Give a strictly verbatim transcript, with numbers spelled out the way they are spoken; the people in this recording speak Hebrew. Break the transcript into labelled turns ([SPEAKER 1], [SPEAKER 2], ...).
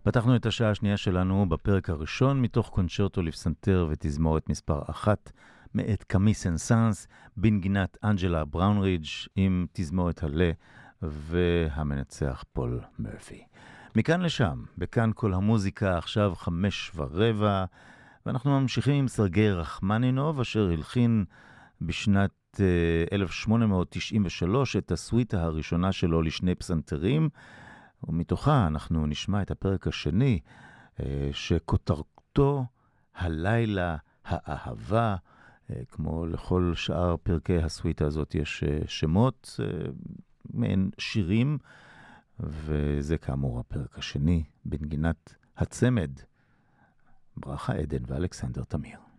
[SPEAKER 1] פתחנו את השעה השנייה שלנו בפרק הראשון מתוך קונצ'רטו לפסנתר ותזמורת מספר אחת מאת קאמי סן-סאנס בנגינת אנג'לה בראונרידג' עם תזמורת הלה והמנצח פול מרפי. מכאן לשם, בכאן כל המוזיקה, עכשיו חמש ורבע, ואנחנו ממשיכים עם סרגי רחמנינוב אשר הלחין בשנת אלף שמונה מאות תשעים ושלוש את הסוויטה הראשונה שלו לשני פסנתרים, ומתוכה אנחנו נשמע את הפרק השני, שכותרתו הלילה האהבה. כמו לכל שאר פרקי הסוויטה הזאת יש שמות, מעין שירים, וזה כאמור הפרק השני בנגינת הצמד, ברכה עדן ואלכסנדר תמיר.